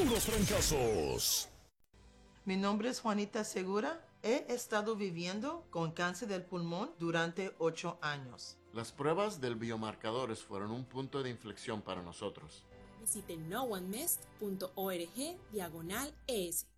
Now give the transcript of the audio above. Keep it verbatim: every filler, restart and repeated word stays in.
puros trancazos. Mi nombre es Juanita Segura. He estado viviendo con cáncer del pulmón durante ocho años. Las pruebas del biomarcadores fueron un punto de inflexión para nosotros. Visite no one mest punto org diagonal es.